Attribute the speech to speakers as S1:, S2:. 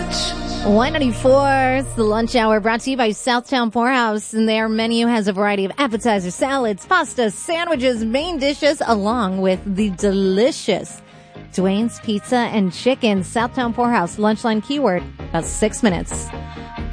S1: Y94, it's the lunch hour brought to you by Southtown Poorhouse, and their menu has a variety of appetizers, salads, pasta, sandwiches, main dishes, along with the delicious Dwayne's Pizza and Chicken. Southtown Poorhouse, lunch line keyword, about 6 minutes.